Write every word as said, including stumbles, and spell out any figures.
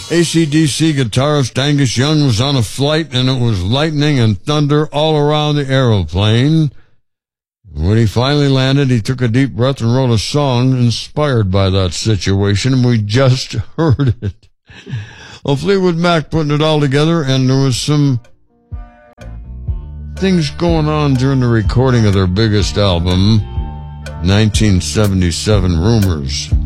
A C D C guitarist Angus Young was on a flight, and it was lightning and thunder all around the aeroplane. When he finally landed, he took a deep breath and wrote a song inspired by that situation, and we just heard it. Well, Fleetwood Mac putting it all together, and there was some things going on during the recording of their biggest album, nineteen seventy-seven, Rumors.